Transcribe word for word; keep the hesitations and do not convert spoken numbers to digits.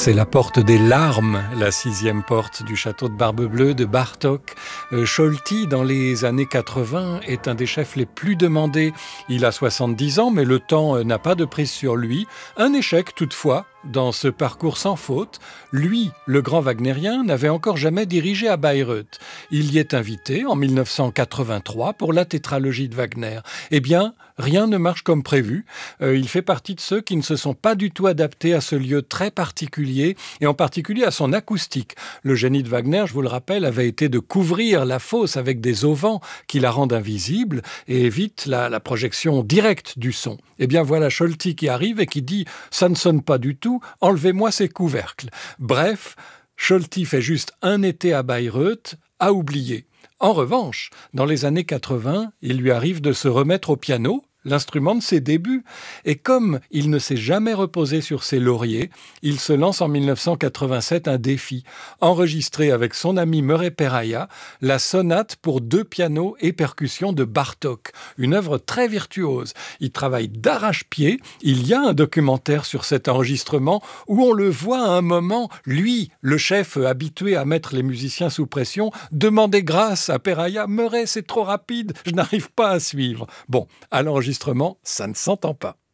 C'est la porte des larmes, la sixième porte du château de Barbe-Bleue de Bartók. Euh, Cholty, dans les années quatre-vingts, est un des chefs les plus demandés. Il a soixante-dix ans, mais le temps n'a pas de prise sur lui. Un échec, toutefois, dans ce parcours sans faute. Lui, le grand wagnérien, n'avait encore jamais dirigé à Bayreuth. Il y est invité en mille neuf cent quatre-vingt-trois pour la tétralogie de Wagner. Eh bien, rien ne marche comme prévu. Euh, il fait partie de ceux qui ne se sont pas du tout adaptés à ce lieu très particulier, et en particulier à son acoustique. Le génie de Wagner, je vous le rappelle, avait été de couvrir la fosse avec des auvents qui la rendent invisible et évitent la, la projection directe du son. Eh bien voilà Cholty qui arrive et qui dit « ça ne sonne pas du tout, enlevez-moi ces couvercles ». Bref, Cholty fait juste un été à Bayreuth, à oublier. En revanche, dans les années quatre-vingts, il lui arrive de se remettre au piano, l'instrument de ses débuts. Et comme il ne s'est jamais reposé sur ses lauriers, il se lance en mille neuf cent quatre-vingt-sept un défi, enregistrer avec son ami Murray Perahia la sonate pour deux pianos et percussions de Bartók, une œuvre très virtuose. Il travaille d'arrache-pied. Il y a un documentaire sur cet enregistrement où on le voit à un moment, lui, le chef habitué à mettre les musiciens sous pression, demander grâce à Perahia. « Murray, c'est trop rapide, je n'arrive pas à suivre. » Bon, à l'enregistrement, ça ne s'entend pas.